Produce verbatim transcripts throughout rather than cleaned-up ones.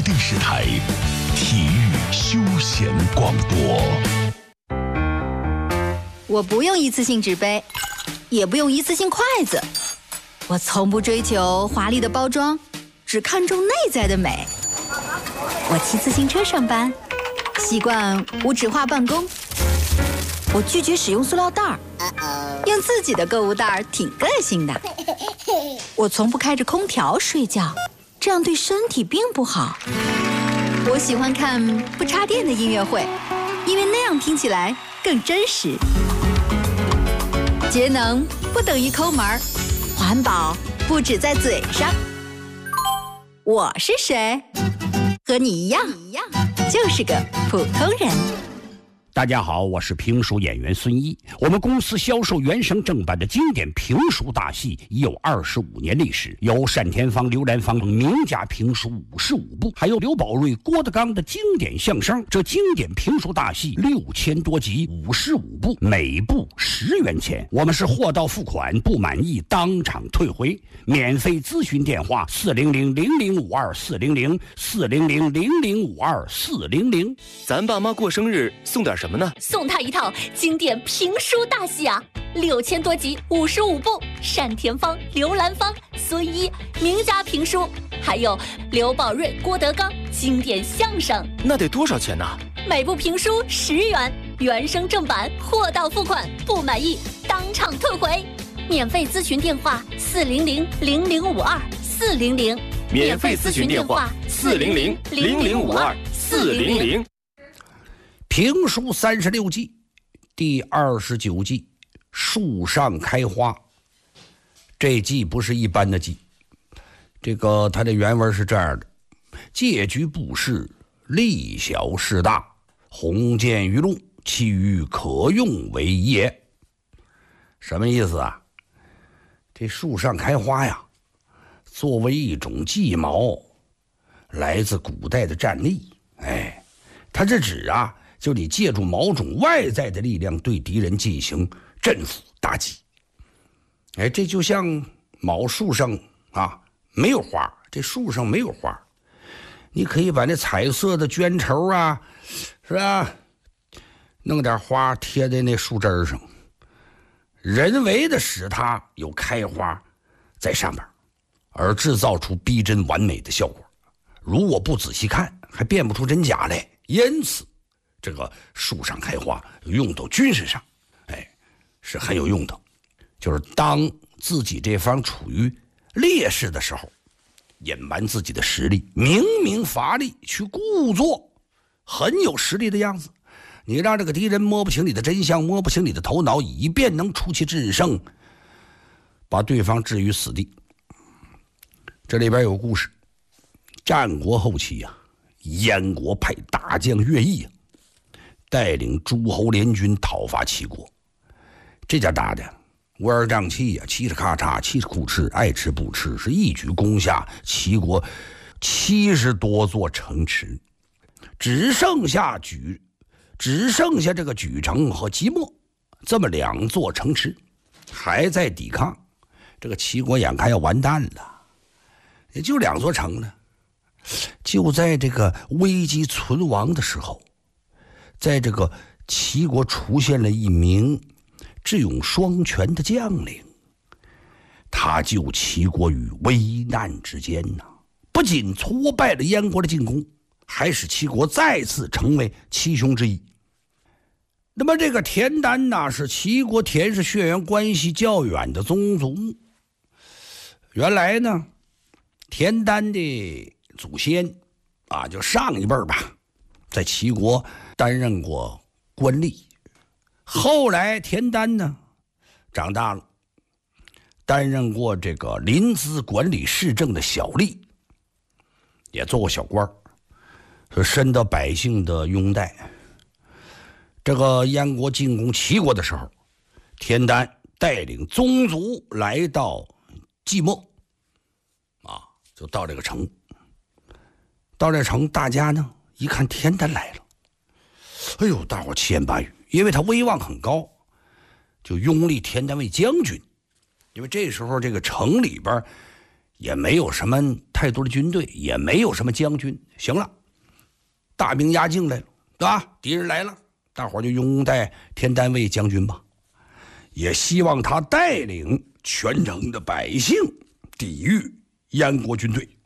电视台体育休闲广播。 我不用一次性纸杯，也不用一次性筷子，我从不追求华丽的包装，只看重内在的美。我骑自行车上班，习惯无纸化办公。我拒绝使用塑料袋儿，用自己的购物袋儿挺个性的。我从不开着空调睡觉，这样对身体并不好。我喜欢看不插电的音乐会，因为那样听起来更真实。节能不等于抠门儿，环保不止在嘴上。我是谁？和你一样，就是个普通人。 大家好，我是评书演员孙一。我们公司销售原声正版的经典评书大戏已有二十五年历史，有单田芳、刘兰芳名家评书五十五部，还有刘宝瑞、郭德纲的经典相声。这经典评书大戏六千多集，五十五部，每部十元钱。我们是货到付款，不满意当场退回。免费咨询电话：四零零零零五二四零零四零零零零五二四零零。 咱爸妈过生日送点什么？什么呢？ 送他一套经典评书大戏啊，六千多集，五十五部，单田芳、刘兰芳、孙一名家评书，还有刘宝瑞、郭德纲经典相声。 那得多少钱呢？ 每部评书十元，原声正版，货到付款，不满意当场退回。免费咨询电话：四零零零零五二四零零。 免费咨询电话：四零零零零五二四零零。 评书三十六计，第二十九计，树上开花。这计不是一般的计，这个它的原文是这样的：借局布事，利小事大，鸿渐于路，其余可用为也。什么意思啊？这树上开花呀，作为一种计谋，来自古代的战例。哎，它这指啊，就你借助某种外在的力量对敌人进行镇服打击。哎，这就像某树上啊没有花，这树上没有花，你可以把那彩色的绢绸啊，是吧，弄点花贴在那树枝上，人为的使它有开花在上面，而制造出逼真完美的效果。如果不仔细看，还辨不出真假来。因此这个树上开花用到军事上，哎，是很有用的。就是当自己这方处于劣势的时候，隐瞒自己的实力，明明乏力，去故作很有实力的样子。你让这个敌人摸不清你的真相，摸不清你的头脑，以便能出奇制胜，把对方置于死地。这里边有故事，战国后期呀、啊，燕国派大将乐毅啊，带领诸侯联军讨伐齐国。这家打的乌尔瘴气呀，嘁哧咔嚓，嘁哧酷吃，爱吃不吃，是一举攻下齐国七十多座城池，只剩下莒，只剩下这个莒城和即墨这么两座城池还在抵抗。这个齐国眼看要完蛋了，也就两座城呢。就在这个危机存亡的时候，在这个齐国出现了一名智勇双全的将领，他救齐国于危难之间呐、啊，不仅挫败了燕国的进攻，还使齐国再次成为七雄之一。那么这个田丹呐，是齐国田氏血缘关系较远的宗族。原来呢，田丹的祖先啊，就上一辈儿吧，在齐国担任过官吏。后来田丹呢长大了，担任过这个临淄管理市政的小吏，也做过小官，是深得百姓的拥戴。这个燕国进攻齐国的时候，田丹带领宗族来到即墨啊，就到这个城。到这城，大家呢一看田丹来了，哎呦，大伙七言八语，因为他威望很高，就拥立田丹为将军。因为这时候这个城里边也没有什么太多的军队，也没有什么将军。行了，大兵压境来了，对吧？敌人来了，大伙就拥戴田单为将军吧，也希望他带领全城的百姓抵御燕国军队。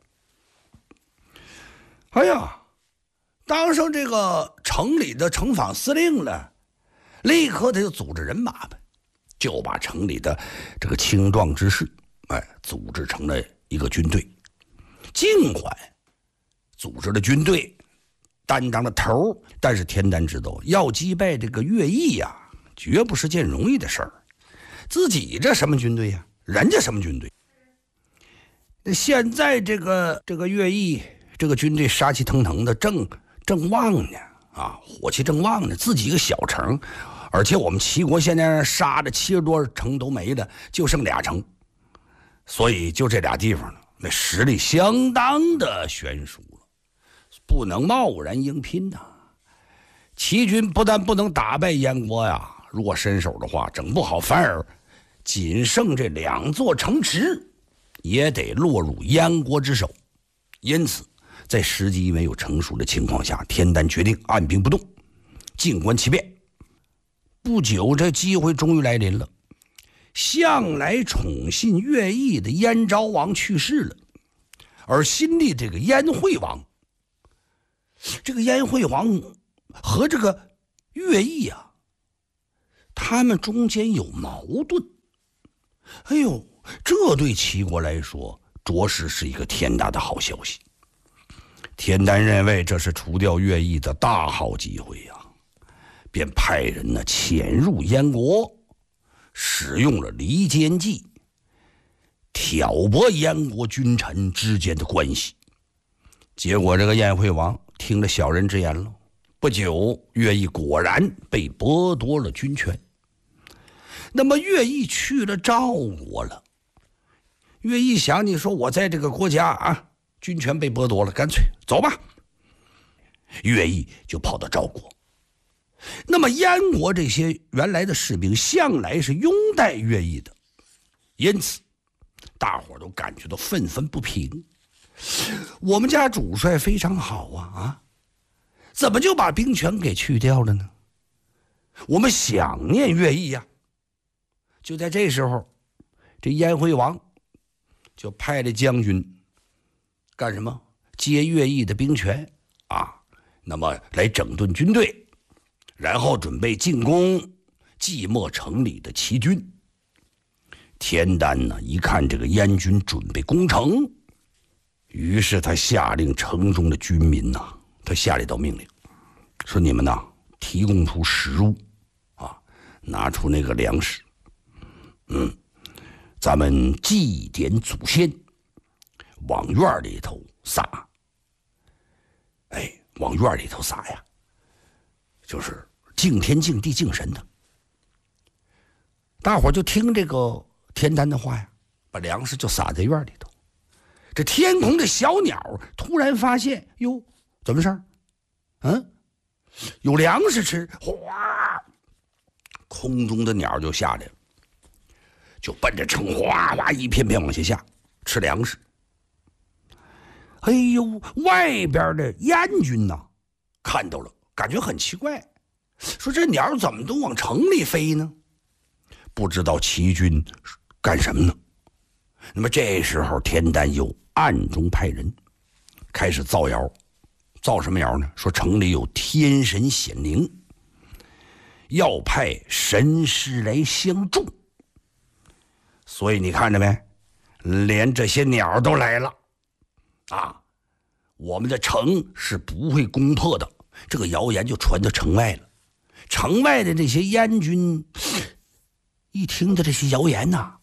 哎呀，当上这个城里的城防司令了，立刻他就组织人马呗，就把城里的这个青壮之士，哎，组织成了一个军队。尽管组织的军队担当了头，但是田单知道要击败这个乐毅呀、啊，绝不是件容易的事儿。自己这什么军队呀、啊？人家什么军队？那现在这个这个乐毅这个军队杀气腾腾的，正正旺呢啊，火气正旺呢。自己一个小城，而且我们齐国现在杀的七十多城都没了，就剩俩城，所以就这俩地方呢，那实力相当的悬殊了，不能贸然硬拼呐。齐军不但不能打败燕国呀，如果伸手的话，整不好反而仅剩这两座城池，也得落入燕国之手。因此，在时机没有成熟的情况下，田单决定按兵不动，静观其变。不久，这机会终于来临了。向来宠信乐毅的燕昭王去世了，而新立这个燕惠王，这个燕惠王和这个乐毅啊，他们中间有矛盾。哎呦，这对齐国来说着实是一个天大的好消息。田单认为这是除掉乐毅的大好机会呀、啊，便派人呢潜入燕国，使用了离间计，挑拨燕国君臣之间的关系。结果这个燕惠王听了小人之言了，不久乐毅果然被剥夺了军权。那么乐毅去了赵国了，乐毅想，你说我在这个国家啊，军权被剥夺了，干脆走吧。乐毅就跑到赵国。那么燕国这些原来的士兵向来是拥戴乐毅的，因此大伙都感觉到愤愤不平。我们家主帅非常好啊啊，怎么就把兵权给去掉了呢？我们想念乐毅呀、啊。就在这时候，这燕惠王就派了将军干什么？接乐毅的兵权啊，那么来整顿军队，然后准备进攻寂寞城里的齐军。田单呢，一看这个燕军准备攻城，于是他下令城中的军民呐、啊，他下了一道命令，说你们呐，提供出食物啊，拿出那个粮食。嗯，咱们祭奠祖先，往院里头撒。哎，往院里头撒呀，就是敬天敬地敬神的。大伙就听这个田单的话呀，把粮食就撒在院里头。这天空的小鸟突然发现，哟，怎么回事？嗯，有粮食吃，哗，空中的鸟就下来了。就奔着城哗哗一片片往下下吃粮食。哎呦，外边的燕军呐、啊，看到了，感觉很奇怪，说这鸟怎么都往城里飞呢？不知道齐军干什么呢？那么这时候田单又暗中派人开始造谣，造什么谣呢？说城里有天神显灵，要派神师来相助。所以你看着没，连这些鸟都来了啊！我们的城是不会攻破的。这个谣言就传到城外了。城外的这些燕军一听到这些谣言呐、啊，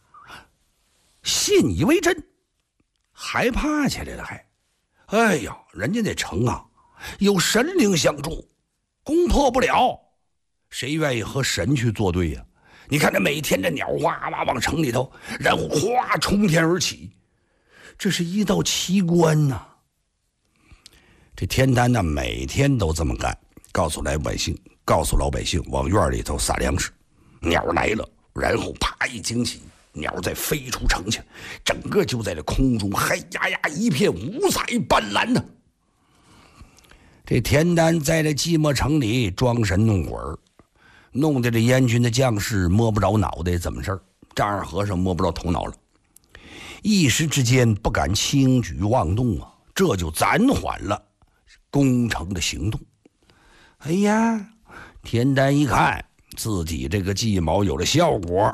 信以为真，害怕起来了还。哎呀，人家那城啊有神灵相助，攻破不了，谁愿意和神去作对呀、啊？你看这每天这鸟哇哇往城里头，然后哗冲天而起，这是一道奇观呐、啊。这田单呢，每天都这么干，告诉老百姓，告诉老百姓往院里头撒粮食，鸟来了，然后啪一惊起， 鸟在飞出城去，整个就在这空中黑压压一片五彩斑斓的。这田丹在这寂寞城里装神弄鬼，弄得这燕军的将士摸不着脑袋，怎么事儿？丈二和尚摸不着头脑了，一时之间不敢轻举妄动啊，这就暂缓了攻城的行动。哎呀，田丹一看自己这个计谋有了效果，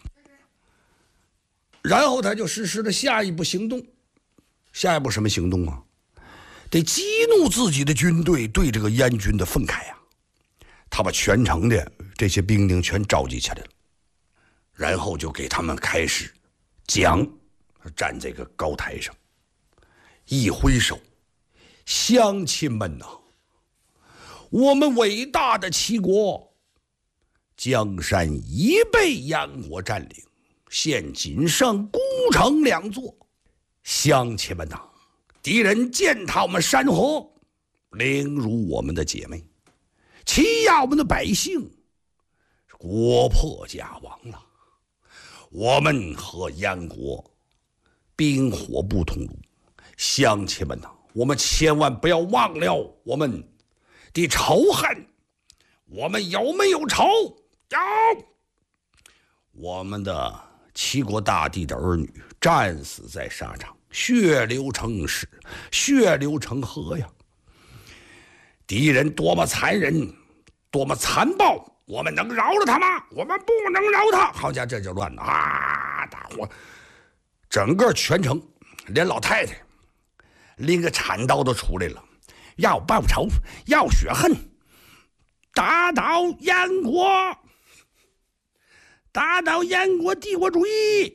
然后他就实施了下一步行动。下一步什么行动啊？得激怒自己的军队对这个燕军的愤慨啊！他把全城的这些兵丁全召集起来了，然后就给他们开始讲。站在个高台上，一挥手，乡亲们呐、啊，我们伟大的齐国江山已被燕国占领，现仅剩孤城两座。乡亲们呐、啊，敌人践踏我们山河，凌辱我们的姐妹，欺压我们的百姓，国破家亡了。我们和燕国冰火不同炉，乡亲们呐、啊，我们千万不要忘了我们的仇恨。我们有没有仇？有。我们的齐国大帝的儿女战死在沙场，血流成河，血流成河呀！敌人多么残忍，多么残暴，我们能饶了他吗？我们不能饶他！好家伙，这就乱了啊！大伙整个全城，连老太太拎个铲刀都出来了，要报仇，要雪恨，打倒燕国，打倒燕国帝国主义。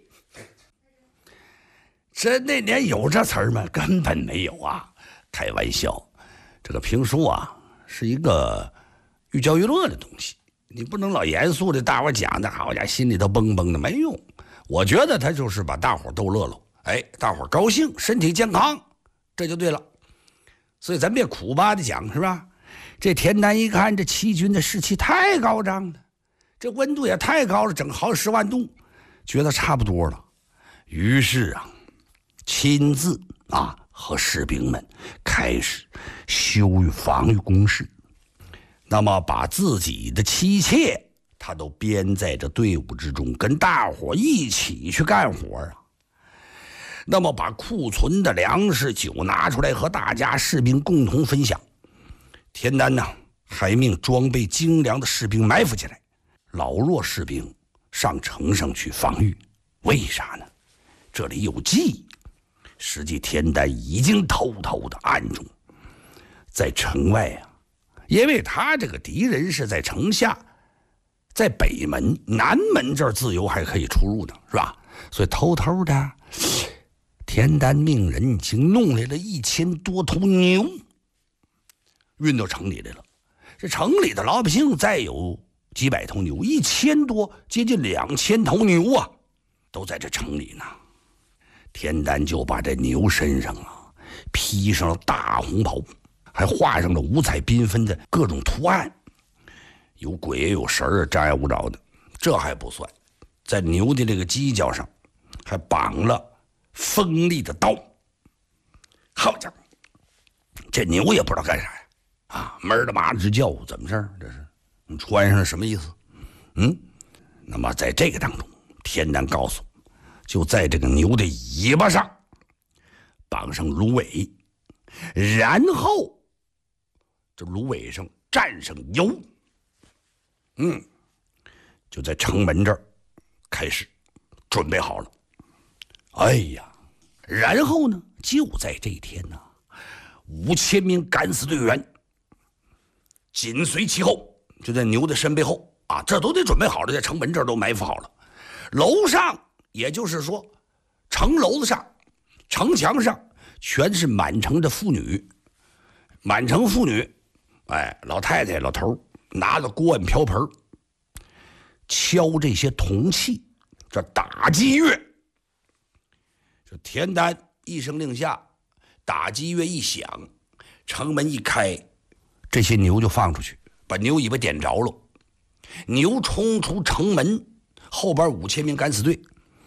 这那年有这词儿吗？根本没有啊！开玩笑，这个评书啊是一个寓教于乐的东西，你不能老严肃的，大伙讲的好家伙心里头蹦蹦的，没用。我觉得他就是把大伙逗乐了，哎，大伙高兴，身体健康，这就对了。所以咱别苦巴的讲，是吧？这田丹一看这齐军的士气太高涨了，这温度也太高了，整好十万度，觉得差不多了。于是啊，亲自啊和士兵们开始修御防御工事，那么把自己的妻妾他都编在这队伍之中，跟大伙一起去干活啊。那么把库存的粮食酒拿出来和大家士兵共同分享。田丹呢还命装备精良的士兵埋伏起来，老弱士兵上城上去防御。为啥呢？这里有计。实际田丹已经偷偷的暗中在城外啊，因为他这个敌人是在城下，在北门南门这儿自由还可以出入的，是吧？所以偷偷的田丹命人已经弄来了一千多头牛，运到城里来了。这城里的老百姓再有几百头牛，一千多，接近两千头牛啊，都在这城里呢。田丹就把这牛身上啊披上了大红袍，还画上了五彩缤纷的各种图案，有鬼有神儿，张牙舞爪的。这还不算，在牛的这个犄角上还绑了锋利的刀。好家伙，这牛也不知道干啥呀，啊，闷儿的麻直叫，怎么事儿？这是你穿上了什么意思？嗯，那么在这个当中，田丹告诉，就在这个牛的尾巴上绑上芦苇，然后这芦苇上蘸上油，嗯，就在城门这儿开始准备好了。哎呀，然后呢，就在这一天呢，五千名敢死队员紧随其后，就在牛的身背后啊，这都得准备好了，在城门这儿都埋伏好了。楼上，也就是说城楼子上、城墙上全是满城的妇女，满城妇女，哎，老太太老头拿着锅碗瓢盆敲这些铜器，这打击乐。这田丹一声令下，打击乐一响，城门一开，这些牛就放出去，把牛尾巴点着了，牛冲出城门，后边五千名敢死队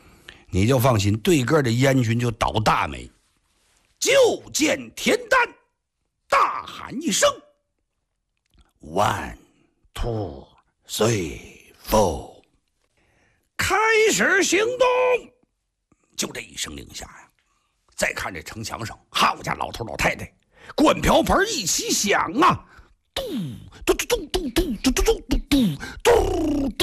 你就放心，对个的燕军就倒大霉。就见田丹大喊一声 One, two, three, four， 开始行动。就这一声令下呀，再看这城墙上，好家老头老太太灌瓢盆一起响啊，嘟嘟嘟嘟嘟嘟嘟嘟嘟嘟嘟嘟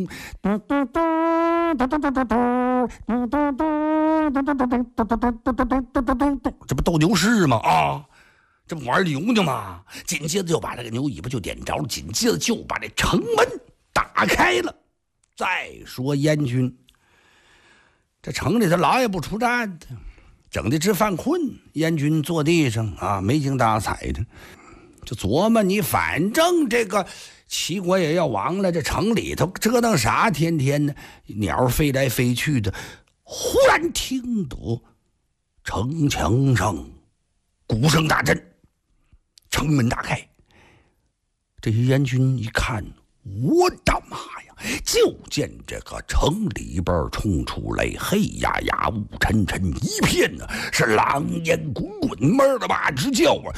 嘟，这不斗牛士吗？啊，这不玩牛呢吗？紧接着就把这个牛尾巴就点着了，紧接着就把这城门打开了。再说燕军，这城里头老也不出战的，整的直犯困。燕军坐地上啊，没精打采的，就琢磨你反正这个齐国也要亡了，这城里头折腾啥？天天的鸟飞来飞去的。忽然听得城墙上鼓声大震，城门打开。这些燕军一看，我的妈呀！就见这个城里边冲出来黑压压雾沉沉一片呢，是狼烟滚滚，哞的吧直叫啊！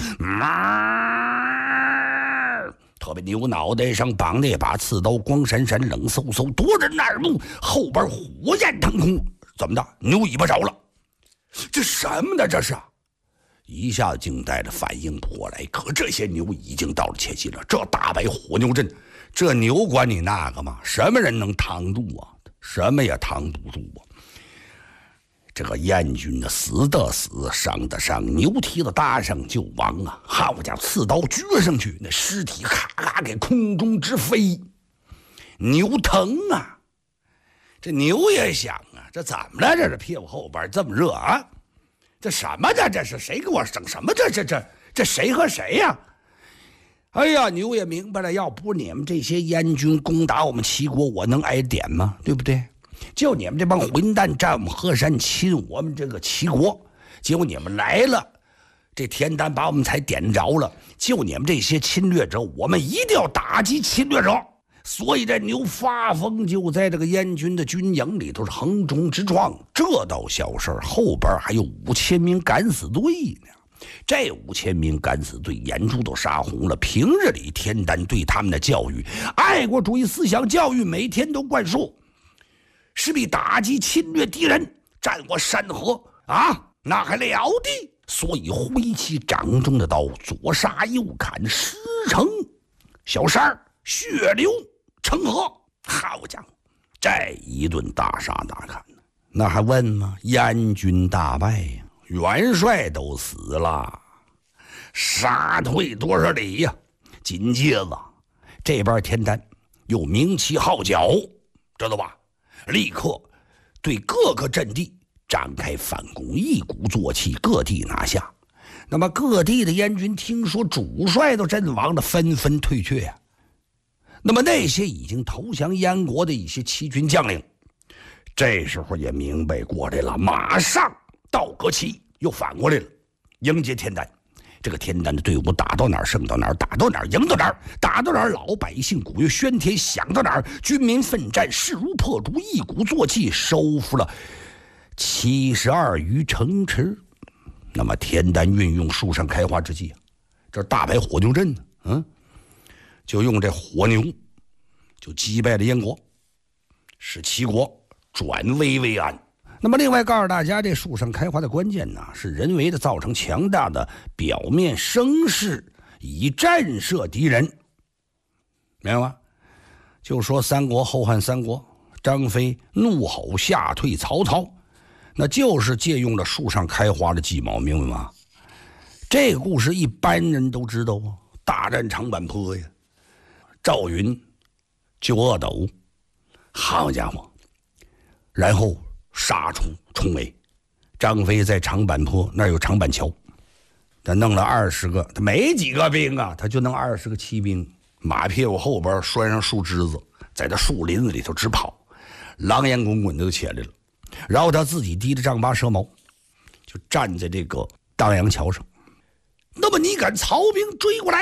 哞，特别牛脑袋上绑的一把刺刀，光闪闪冷飕飕，夺人耳目，后边火焰腾空。怎么的？牛尾巴着了？这什么呢？这是？一下子惊呆了，反应不过来。可这些牛已经到了前期了，这大白火牛阵，这牛管你那个嘛？什么人能扛住啊？什么也扛不住啊！这个燕军的死的死，伤的伤，牛蹄子搭上就亡啊！好家伙，刺刀撅上去，那尸体咔咔给空中直飞，牛疼啊！这牛也想啊，这怎么了？这是屁股后边这么热啊？这什么这这是谁给我整什么？这这这这谁和谁呀、啊？哎呀，牛也明白了，要不你们这些燕军攻打我们齐国，我能挨点吗？对不对？就你们这帮混蛋占我们河山，侵我们这个齐国，结果你们来了，这田丹把我们才点着了。就你们这些侵略者，我们一定要打击侵略者。所以这牛发疯，就在这个燕军的军营里头是横冲直撞。这倒小事，后边还有五千名敢死队呢。这五千名敢死队眼珠都杀红了。平日里田丹对他们的教育，爱国主义思想教育每天都灌输，势必打击侵略敌人，占我山河啊，那还了得！所以挥起掌中的刀，左杀右砍，石城小山血流成河。好家伙，这一顿大杀大砍，那还问吗？燕军大败呀，元帅都死了，杀退多少里呀？紧接着这边田丹又明旗号角，知道吧？立刻对各个阵地展开反攻，一鼓作气，各地拿下。那么各地的燕军听说主帅都阵亡了，纷纷退却呀、啊。那么那些已经投降燕国的一些齐军将领，这时候也明白过来了，马上到葛齐又反过来了，迎接田丹。这个田丹的队伍打到哪儿胜到哪儿，打到哪儿赢到哪儿，打到哪儿老百姓鼓乐喧天，响到哪儿军民奋战，势如破竹，一鼓作气收复了七十二余城池。那么田丹运用树上开花之际啊，这大白火牛阵呢，嗯，就用这火牛就击败了燕国，使齐国转危为安。那么另外告诉大家，这树上开花的关键呢，是人为的造成强大的表面声势，以震慑敌人，明白吗？就说三国后汉三国，张飞怒吼吓退曹操，那就是借用了树上开花的计谋，明白吗？这个故事一般人都知道啊，大战长坂坡呀，赵云救阿斗，好家伙，然后杀出重围。张飞在长坂坡那儿有长板桥，他弄了二十个，他没几个兵啊，他就弄二十个骑兵，马屁股后边拴上树枝子，在这树林子里头直跑，狼烟滚滚的就起来了。然后他自己提着丈八蛇矛，就站在这个荡阳桥上。那么你敢曹兵追过来，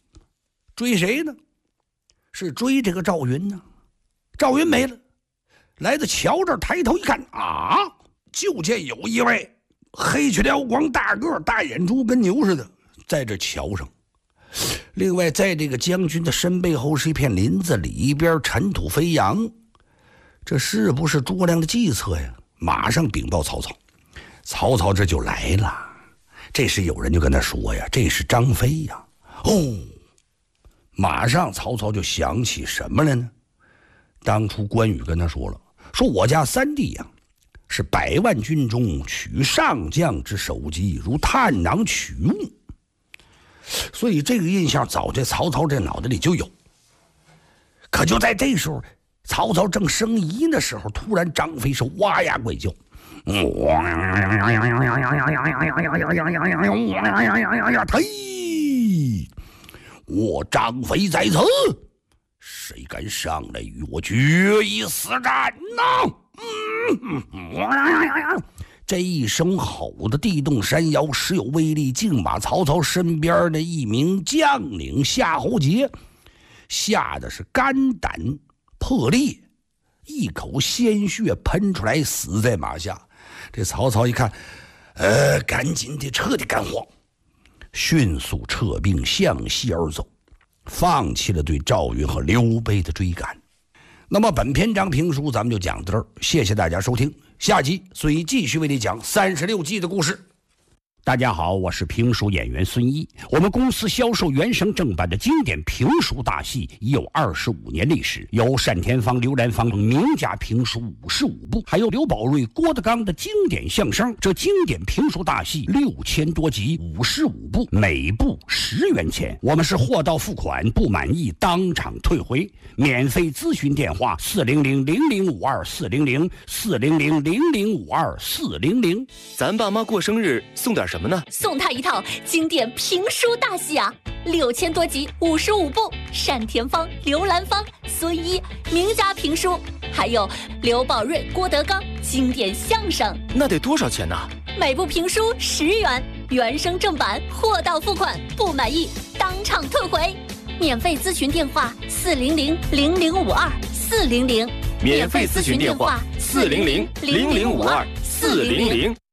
追谁呢？是追这个赵云呢？赵云没了， 来到桥这儿，抬头一看啊，就见有一位黑黢撩光、大个大眼珠跟牛似的在这桥上。另外，在这个将军的身背后是一片林子，里边尘土飞扬。这是不是诸葛亮的计策呀？马上禀报曹操。曹操这就来了。这时有人就跟他说呀：“这是张飞呀！”哦，马上曹操就想起什么了呢？当初关羽跟他说了，说我家三弟呀，是百万军中取上将之首级，如探囊取物。所以这个印象早在曹操这脑袋里就有。可就在这时候，曹操正生疑的时候，突然张飞是哇呀鬼叫，呸！我张飞在此，谁敢上来与我决一死战呢？嗯，这一声吼的地动山摇，时有威力，竟把曹操身边的一名将领夏侯杰吓得是肝胆破裂，一口鲜血喷出来，死在马下。这曹操一看，呃，赶紧的彻底干慌，迅速撤兵向西而走，放弃了对赵云和刘备的追赶。那么本篇章评书咱们就讲到这儿，谢谢大家收听。下集孙一继续为你讲三十六计的故事。大家好，我是评书演员孙一。我们公司销售原声正版的经典评书大戏已有二十五年历史，有单田芳、刘兰芳名家评书五十五部，还有刘宝瑞、郭德纲的经典相声。这经典评书大戏六千多集，五十五部，每部十元钱。我们是货到付款，不满意当场退回。免费咨询电话：四零零零零五二四零零四零零零零五二四零零。 咱爸妈过生日送点什么呢？ 送他一套经典评书大戏啊，六千多集，五十五部，单田芳、刘兰芳、孙一名家评书，还有刘宝瑞、郭德纲经典相声。 那得多少钱呢？ 每部评书十元，原声正版，货到付款，不满意当场退回。免费咨询电话：四零零零零五二四零零。 免费咨询电话：四零零零零五二四零零。